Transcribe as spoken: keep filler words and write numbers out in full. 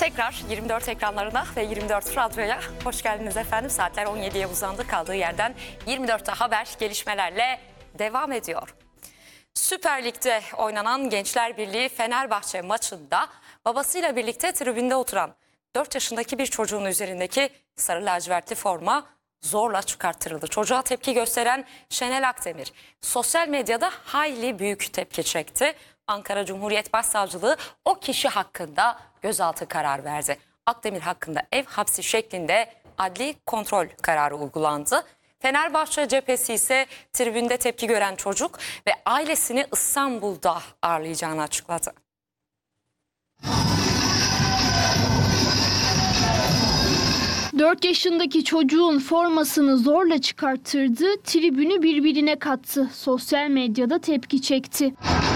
Tekrar yirmi dört ekranlarına ve yirmi dört radyoya hoş geldiniz efendim. Saatler on yediye uzandı. Kaldığı yerden yirmi dörtte haber gelişmelerle devam ediyor. Süper Lig'de oynanan Gençler Birliği Fenerbahçe maçında babasıyla birlikte tribünde oturan dört yaşındaki bir çocuğun üzerindeki sarı lacivertli forma zorla çıkarttırıldı. Çocuğa tepki gösteren Şenel Akdemir sosyal medyada hayli büyük tepki çekti. Ankara Cumhuriyet Başsavcılığı o kişi hakkında gözaltı kararı verdi. Akdemir hakkında ev hapsi şeklinde adli kontrol kararı uygulandı. Fenerbahçe cephesi ise tribünde tepki gören çocuk ve ailesini İstanbul'da ağırlayacağını açıkladı. dört yaşındaki çocuğun formasını zorla çıkarttırdı, tribünü birbirine kattı. Sosyal medyada tepki çekti.